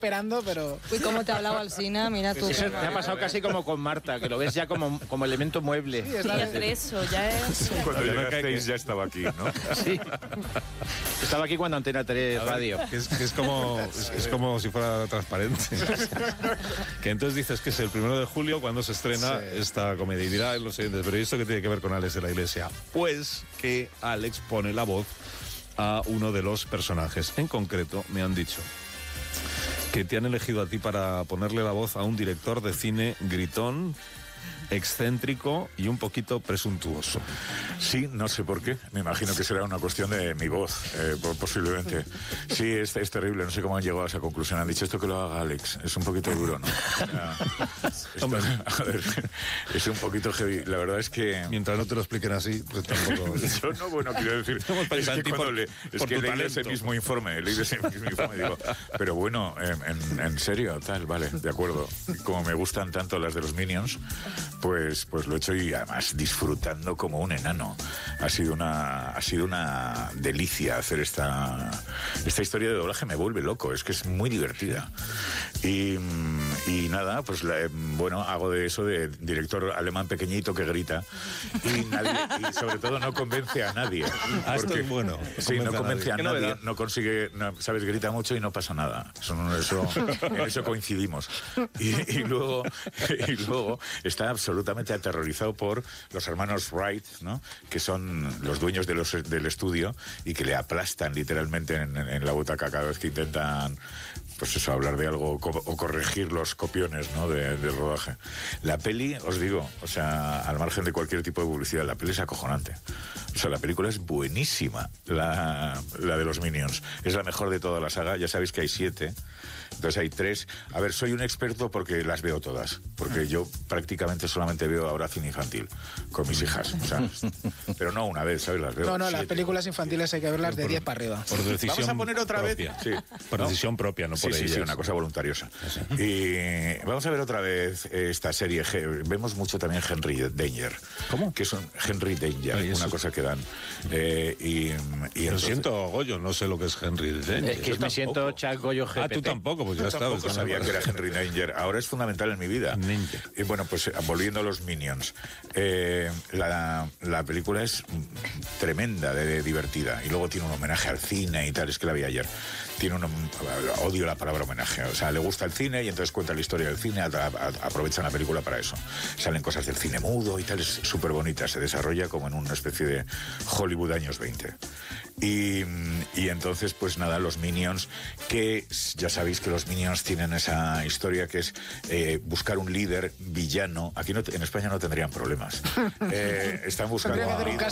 esperando, pero... Uy, cómo te hablaba Alsina, mira tú. Eso te ha pasado casi como con Marta, que lo ves ya como elemento mueble. Sí, Eso, ya es... Cuando llegasteis ya estaba aquí, ¿no? Sí. Estaba aquí cuando Antena 3 Radio. Es como si fuera transparente. Que entonces dices que es el 1 de julio cuando se estrena esta comedia. Y dirá los siguientes, pero ¿y esto qué tiene que ver con Alex de la Iglesia? Pues que Alex pone la voz a uno de los personajes. En concreto, me han dicho que te han elegido a ti para ponerle la voz a un director de cine gritón, excéntrico y un poquito presuntuoso. Sí, no sé por qué. Me imagino que será una cuestión de mi voz, posiblemente. Sí, es terrible. No sé cómo han llegado a esa conclusión. Han dicho esto que lo haga Alex. Es un poquito duro, ¿no? A ver, es un poquito heavy. La verdad es que... Mientras no te lo expliquen así, pues tampoco... Yo no, bueno, quiero decir... Es que cuando leí ese mismo informe, digo, pero bueno, en serio, tal, vale, de acuerdo. Como me gustan tanto las de los Minions, pues lo he hecho y además disfrutando como un enano. Ha sido una delicia hacer esta historia de doblaje. Me vuelve loco, es que es muy divertida. Y nada, pues bueno, hago de eso de director alemán pequeñito que grita y sobre todo no convence a nadie. Esto es bueno. Sí, no convence a nadie, no consigue, sabes, grita mucho y no pasa nada. En eso coincidimos. Y luego está absolutamente aterrorizado por los hermanos Wright, ¿no? Que son los dueños del estudio y que le aplastan literalmente en la butaca cada vez que intentan, pues eso, hablar de algo o corregir los copiones, ¿no? del rodaje. La peli, os digo, o sea, al margen de cualquier tipo de publicidad, la peli es acojonante. O sea, la película es buenísima, la de los Minions. Es la mejor de toda la saga. Ya sabéis que hay 7. Entonces hay 3. A ver, soy un experto porque las veo todas. Porque yo prácticamente solamente veo ahora cine infantil con mis hijas. O sea, pero no una vez, ¿sabes? Las veo. No, las películas infantiles hay que verlas de 10 para arriba. Por decisión Vamos a poner otra propia. vez. Sí. Por decisión propia, no por Sí, una cosa voluntariosa. Y vamos a ver otra vez esta serie. Vemos mucho también Henry Danger. ¿Cómo? Que son Henry Danger, una cosa que dan. Lo siento, Goyo, no sé lo que es Henry Danger. Que me siento Chuck Goyo GPT. Tú tampoco, pues ya está. Tampoco sabía que era Henry Danger. Ahora es fundamental en mi vida. Y bueno, pues volviendo a los Minions. La película es tremenda, de divertida. Y luego tiene un homenaje al cine y tal. Es que la vi ayer. Odio la palabra homenaje. O sea, le gusta el cine y entonces cuenta la historia del cine. Aprovechan la película para eso. Salen cosas del cine mudo y tal. Es súper bonita. Se desarrolla como en una especie de Hollywood años 20. Y entonces, pues nada, los Minions, que ya sabéis que los Minions tienen esa historia que es buscar un líder villano. Aquí en España no tendrían problemas. Están buscando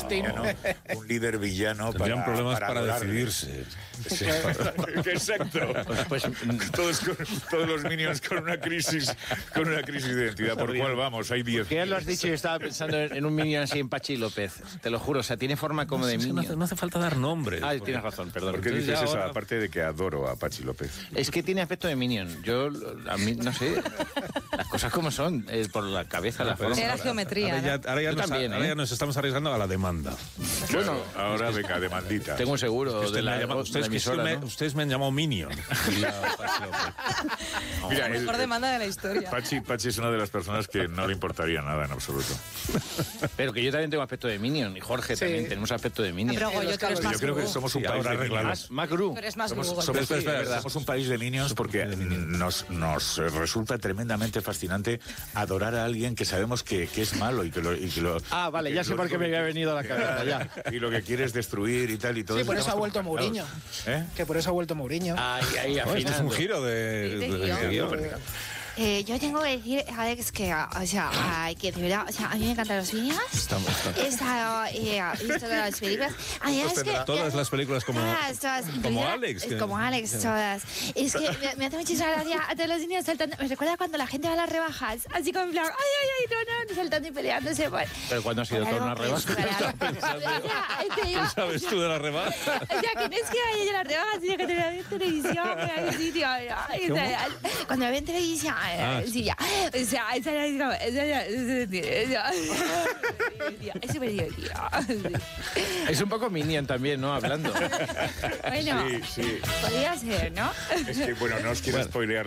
un líder villano. Tendrían problemas para decidirse. Sí. Exacto. Pues, todos los Minions con una crisis de identidad. ¿Por cuál vamos? Hay 10. ¿Qué ya lo has dicho? Yo estaba pensando en un Minion así en Pachi López. Te lo juro, o sea, tiene forma como de Minion. No hace falta dar nombres. Tienes razón, perdón. ¿Por qué dices eso? Aparte de que adoro a Pachi López. Es que tiene aspecto de Minion. A mí, no sé, las cosas como son, por la cabeza, la forma. Era geometría. Ahora ya nos estamos arriesgando a la demanda. Bueno, ahora venga, demandita. Tengo un seguro de la emisora, ¿no? Ustedes me han llamado Minion. Mira, la mejor demanda de la historia. Pachi es una de las personas que no le importaría nada en absoluto. Pero que yo también tengo aspecto de Minion, y Jorge también tenemos aspecto de Minion. Pero yo creo que somos un país de Minions. Más Gru. Somos un país de Minions porque nos resulta tremendamente fascinante adorar a alguien que sabemos que es malo y que lo... Ah, vale, ya sé por qué me había venido a la cabeza, ya. Y lo que quiere es destruir y tal y todo. Sí, por eso ha vuelto Mourinho. Que por eso ha vuelto Mourinho. Ahí, esto es un giro de guión. Yo tengo que decir, Alex, que, o sea, que de verdad, o sea, a mí me encantan los Minions. He visto todas las películas. Es que, todas las películas como Alex. Como Alex, todas. Es que me hace muchísima gracia a todos los niños saltando. Me recuerda cuando la gente va a las rebajas, así como en plan, no, saltando y peleándose. ¿Pero cuándo ha sido toda una rebaja? ¿Qué sabes tú de la rebaja? O sea, que no es que vaya yo a las rebajas, sino que te la veo en televisión, en sitio. Cuando la veo en televisión, sí, ya. O sea, es súper divertido. Es un poco Minion también, ¿no? Hablando. Bueno, sí. Podría ser, ¿no? Es que, bueno, no os quiero spoilear